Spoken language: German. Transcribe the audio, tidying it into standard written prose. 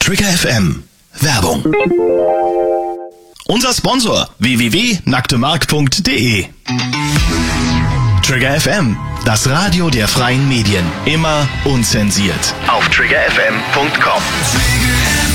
Trigger FM. Werbung. Unser Sponsor www.nacktemark.de. Trigger FM, das Radio der freien Medien. Immer unzensiert. Auf triggerfm.com.